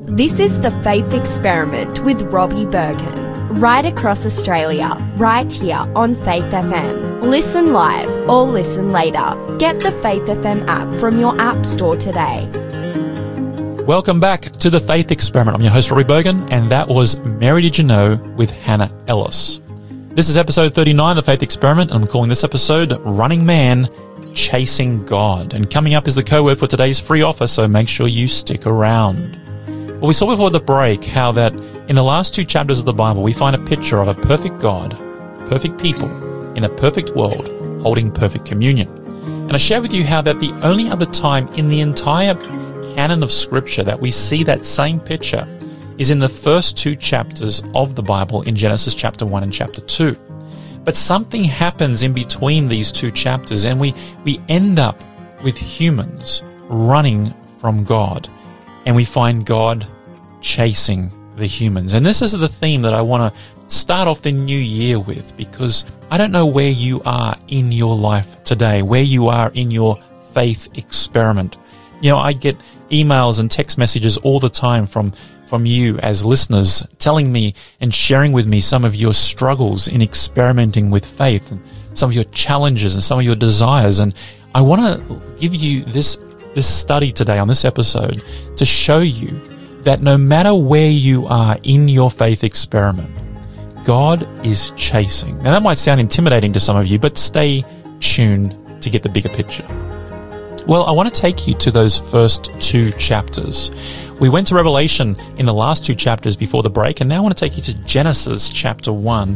This is The Faith Experiment with Robbie Bergen, right across Australia, right here on Faith FM. Listen live or listen later. Get the Faith FM app from your app store today. Welcome back to The Faith Experiment. I'm your host, Robbie Bergen, and that was Mary Did You Know with Hannah Ellis. This is episode 39, The Faith Experiment, and I'm calling this episode Running Man, Chasing God. And coming up is the code word for today's free offer, so make sure you stick around. Well, we saw before the break how that in the last two chapters of the Bible, we find a picture of a perfect God, perfect people, in a perfect world, holding perfect communion. And I share with you how that the only other time in the entire canon of Scripture that we see that same picture is in the first two chapters of the Bible in Genesis chapter 1 and chapter 2. But something happens in between these two chapters, and we end up with humans running from God. And we find God chasing the humans. And this is the theme that I want to start off the new year with, because I don't know where you are in your life today, where you are in your faith experiment. You know, I get emails and text messages all the time from you as listeners telling me and sharing with me some of your struggles in experimenting with faith and some of your challenges and some of your desires. And I want to give you this study today on this episode to show you that no matter where you are in your faith experiment, God is chasing. Now that might sound intimidating to some of you, but stay tuned to get the bigger picture. Well, I want to take you to those first two chapters. We went to Revelation in the last two chapters before the break, and now I want to take you to Genesis chapter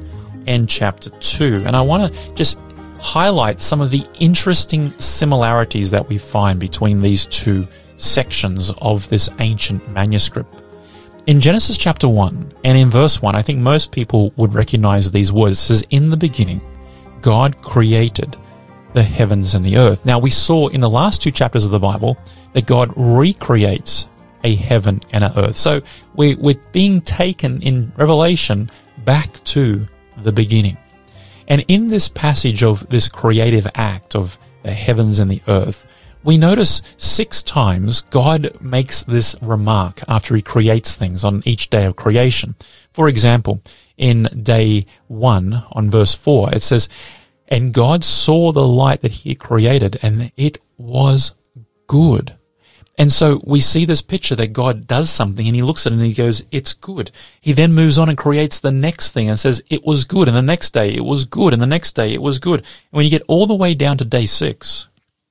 1 and chapter 2. And I want to just highlight some of the interesting similarities that we find between these two sections of this ancient manuscript. In Genesis chapter 1 and in verse 1, I think most people would recognize these words. It says, "In the beginning, God created the heavens and the earth." Now, we saw in the last two chapters of the Bible that God recreates a heaven and an earth. So we're being taken in Revelation back to the beginning. And in this passage of this creative act of the heavens and the earth, we notice 6 times God makes this remark after he creates things on each day of creation. For example, in day 1 on verse 4, it says, "And God saw the light that he had created, and it was good." And so we see this picture that God does something and he looks at it and he goes, "It's good." He then moves on and creates the next thing and says, "It was good." And the next day, "It was good." And the next day, "It was good." And when you get all the way down to day 6,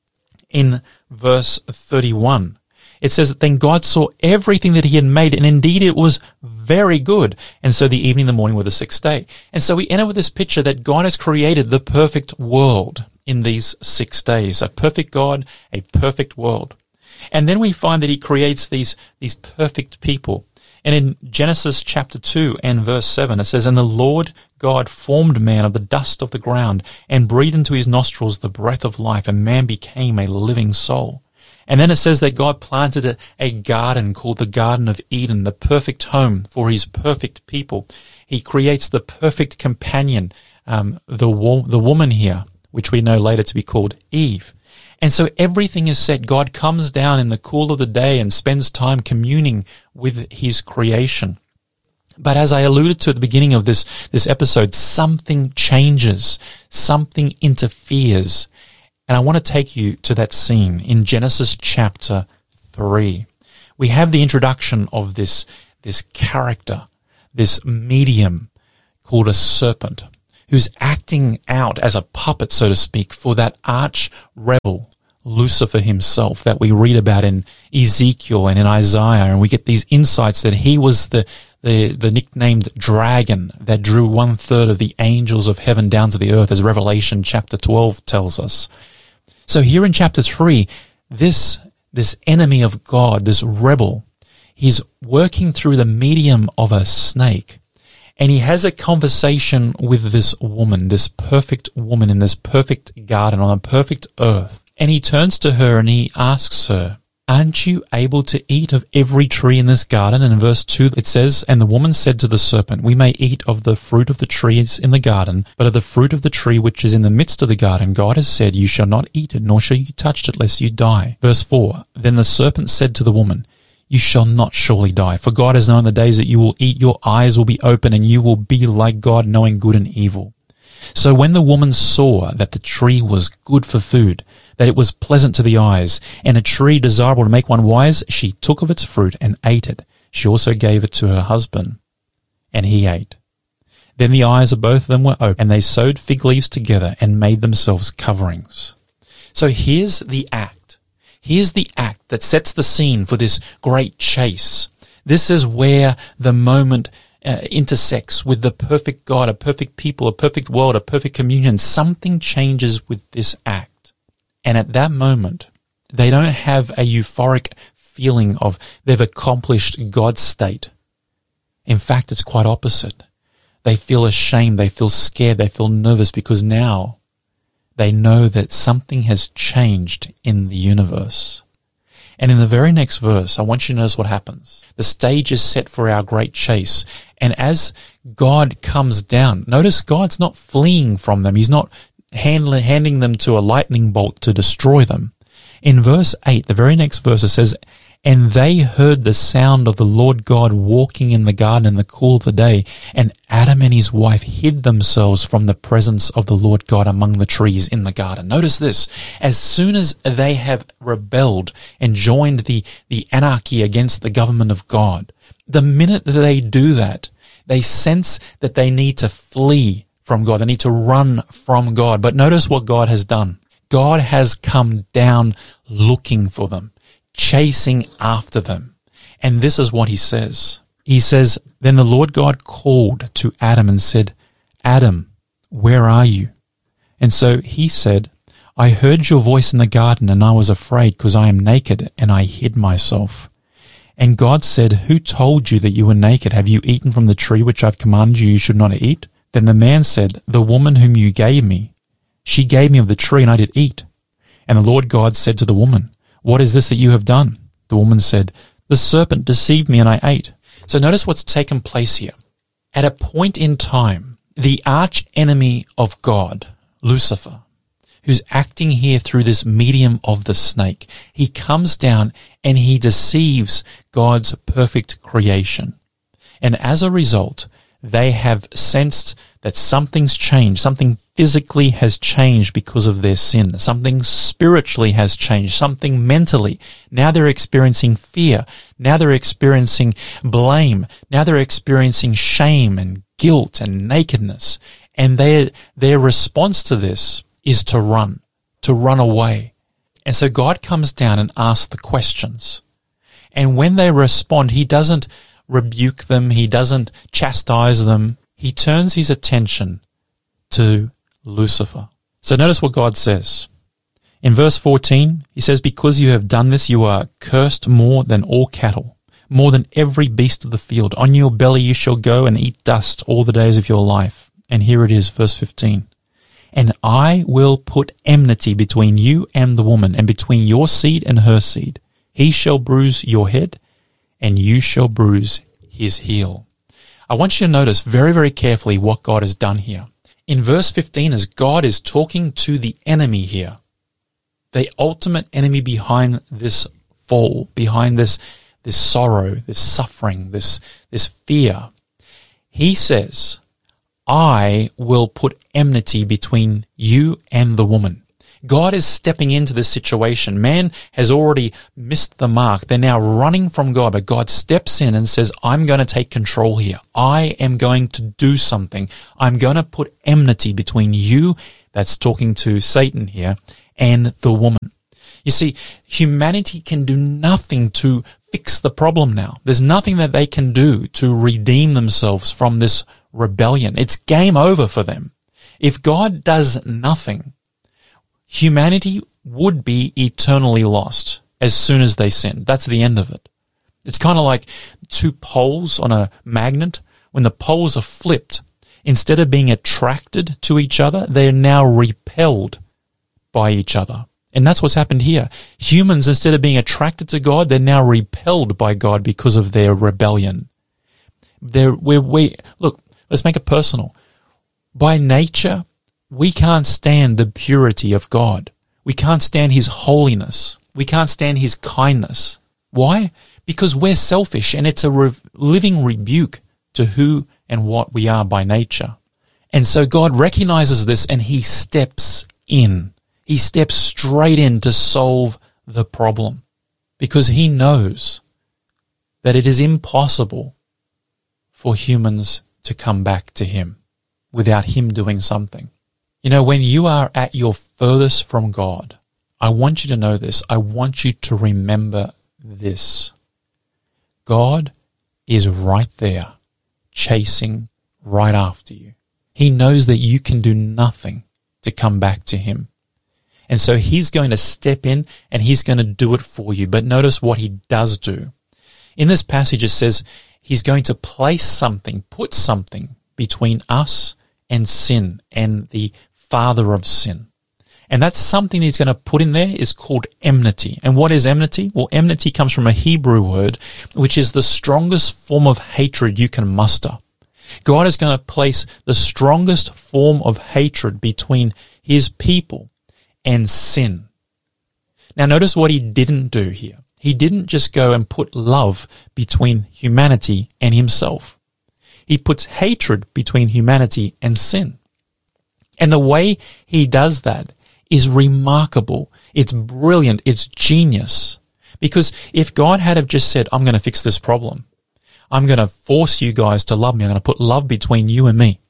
in verse 31, it says that then God saw everything that he had made, and indeed it was very good. And so the evening and the morning were the 6th day. And so we end up with this picture that God has created the perfect world in these 6 days. A perfect God, a perfect world. And then we find that he creates these perfect people. And in Genesis chapter 2 and verse 7, it says, "And the Lord God formed man of the dust of the ground and breathed into his nostrils the breath of life, and man became a living soul." And then it says that God planted a garden called the Garden of Eden, the perfect home for his perfect people. He creates the perfect companion, the woman here, which we know later to be called Eve. And so everything is set. God comes down in the cool of the day and spends time communing with his creation. But as I alluded to at the beginning of this episode, something changes, something interferes. And I want to take you to that scene in Genesis chapter 3. We have the introduction of this character, this medium called a serpent, who's acting out as a puppet, so to speak, for that arch rebel, Lucifer himself, that we read about in Ezekiel and in Isaiah. And we get these insights that he was the nicknamed dragon that drew 1/3 of the angels of heaven down to the earth, as Revelation chapter 12 tells us. So here in chapter 3, this enemy of God, this rebel, he's working through the medium of a snake. And he has a conversation with this woman, this perfect woman in this perfect garden on a perfect earth. And he turns to her and he asks her, "Aren't you able to eat of every tree in this garden?" And in verse 2 it says, "And the woman said to the serpent, We may eat of the fruit of the trees in the garden, but of the fruit of the tree which is in the midst of the garden, God has said, You shall not eat it, nor shall you touch it, lest you die." Verse 4, "Then the serpent said to the woman, you shall not surely die. For God has known the days that you will eat, your eyes will be open, and you will be like God, knowing good and evil. So when the woman saw that the tree was good for food, that it was pleasant to the eyes, and a tree desirable to make one wise, she took of its fruit and ate it. She also gave it to her husband, and he ate. Then the eyes of both of them were open, and they sewed fig leaves together and made themselves coverings. So here's the act. Here's the act that sets the scene for this great chase. This is where the moment intersects with the perfect God, a perfect people, a perfect world, a perfect communion. Something changes with this act. And at that moment, they don't have a euphoric feeling of they've accomplished God's state. In fact, it's quite opposite. They feel ashamed, they feel scared, they feel nervous because now they know that something has changed in the universe. And in the very next verse, I want you to notice what happens. The stage is set for our great chase. And as God comes down, notice God's not fleeing from them. He's not handing them to a lightning bolt to destroy them. In verse 8, the very next verse, it says, "And they heard the sound of the Lord God walking in the garden in the cool of the day, and Adam and his wife hid themselves from the presence of the Lord God among the trees in the garden." Notice this. As soon as they have rebelled and joined the anarchy against the government of God, the minute that they do that, they sense that they need to flee from God. They need to run from God. But notice what God has done. God has come down looking for them, chasing after them. And this is what he says. He says, "Then the Lord God called to Adam and said, 'Adam, where are you?' And so he said, 'I heard your voice in the garden, and I was afraid because I am naked, and I hid myself.' And God said, 'Who told you that you were naked? Have you eaten from the tree which I've commanded you should not eat?' Then the man said, 'The woman whom you gave me, she gave me of the tree, and I did eat.' And the Lord God said to the woman, 'What is this that you have done?' The woman said, 'The serpent deceived me, and I ate.'" So notice what's taken place here. At a point in time, the arch enemy of God, Lucifer, who's acting here through this medium of the snake, he comes down and he deceives God's perfect creation. And as a result, they have sensed that something's changed. Something physically has changed because of their sin. Something spiritually has changed. Something mentally. Now they're experiencing fear. Now they're experiencing blame. Now they're experiencing shame and guilt and nakedness. And their response to this is to run away. And so God comes down and asks the questions. And when they respond, he doesn't rebuke them. He doesn't chastise them. He turns his attention to Lucifer. So notice what God says. In verse 14, he says, "Because you have done this, you are cursed more than all cattle, more than every beast of the field. On your belly you shall go and eat dust all the days of your life." And here it is, verse 15. "And I will put enmity between you and the woman, and between your seed and her seed. He shall bruise your head, and you shall bruise his heel." I want you to notice very, very carefully what God has done here. In verse 15, as God is talking to the enemy here, the ultimate enemy behind this fall, behind this sorrow, this suffering, this fear, he says, "I will put enmity between you and the woman." God is stepping into this situation. Man has already missed the mark. They're now running from God, but God steps in and says, "I'm going to take control here. I am going to do something. I'm going to put enmity between you," that's talking to Satan here, "and the woman." You see, humanity can do nothing to fix the problem now. There's nothing that they can do to redeem themselves from this rebellion. It's game over for them. If God does nothing, humanity would be eternally lost as soon as they sin. That's the end of it. It's kind of like two poles on a magnet. When the poles are flipped, instead of being attracted to each other, they're now repelled by each other. And that's what's happened here. Humans, instead of being attracted to God, they're now repelled by God because of their rebellion. Look, let's make it personal. By nature, we can't stand the purity of God. We can't stand his holiness. We can't stand his kindness. Why? because we're selfish, and it's a living rebuke to who and what we are by nature. And so God recognizes this, and he steps in. He steps straight in to solve the problem, because he knows that it is impossible for humans to come back to him without him doing something. You know, when you are at your furthest from God, I want you to know this. I want you to remember this. God is right there, chasing right after you. He knows that you can do nothing to come back to him. And so he's going to step in and he's going to do it for you. But notice what he does do. In this passage, it says he's going to place something, put something between us and sin and the father of sin. And that's something he's going to put in there is called enmity. And what is enmity? Well, enmity comes from a Hebrew word, which is the strongest form of hatred you can muster. God is going to place the strongest form of hatred between his people and sin. Now, notice what he didn't do here. He didn't just go and put love between humanity and himself. He puts hatred between humanity and sin. And the way he does that is remarkable. It's brilliant. It's genius. Because if God had have just said, I'm going to fix this problem, I'm going to force you guys to love me, I'm going to put love between you and me.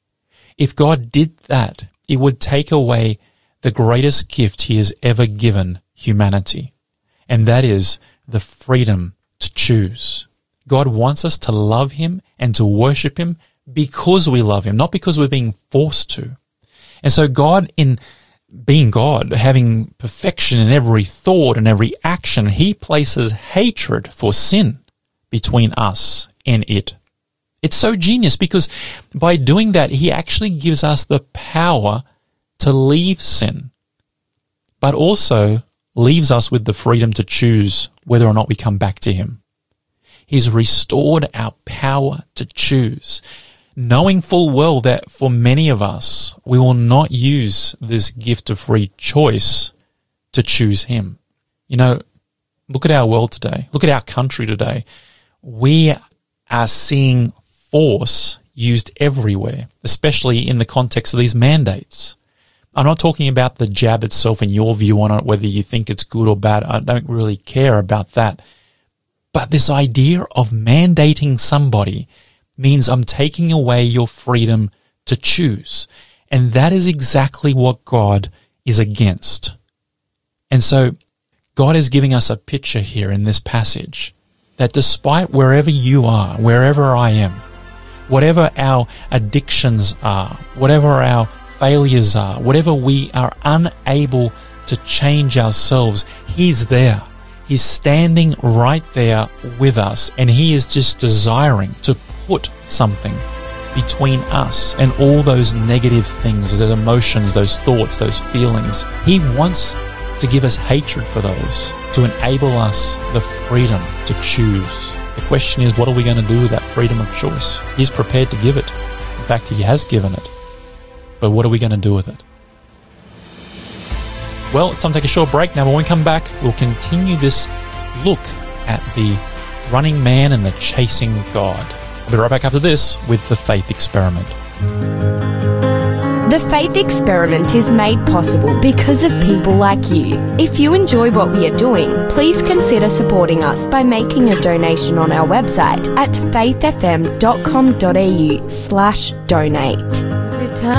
If God did that, it would take away the greatest gift he has ever given humanity. And that is the freedom to choose. God wants us to love him and to worship him because we love him, not because we're being forced to. And so God, in being God, having perfection in every thought and every action, he places hatred for sin between us and it. It's so genius because by doing that, he actually gives us the power to leave sin, but also leaves us with the freedom to choose whether or not we come back to him. He's restored our power to choose, knowing full well that for many of us, we will not use this gift of free choice to choose him. You know, look at our world today. Look at our country today. We are seeing force used everywhere, especially in the context of these mandates. I'm not talking about the jab itself and your view on it, whether you think it's good or bad. I don't really care about that. But this idea of mandating somebody means I'm taking away your freedom to choose. And that is exactly what God is against. And so God is giving us a picture here in this passage that despite wherever you are, wherever I am, whatever our addictions are, whatever our failures are, whatever we are unable to change ourselves, he's there. He's standing right there with us, and he is just desiring to put something between us and all those negative things, those emotions, those thoughts, those feelings. He wants to give us hatred for those, to enable us the freedom to choose. The question is, what are we going to do with that freedom of choice? He's prepared to give it. In fact, he has given it. But what are we going to do with it? Well, it's time to take a short break. Now, when we come back, we'll continue this look at the running man and the chasing God. I'll be right back after this with The Faith Experiment. The Faith Experiment is made possible because of people like you. If you enjoy what we are doing, please consider supporting us by making a donation on our website at faithfm.com.au/donate.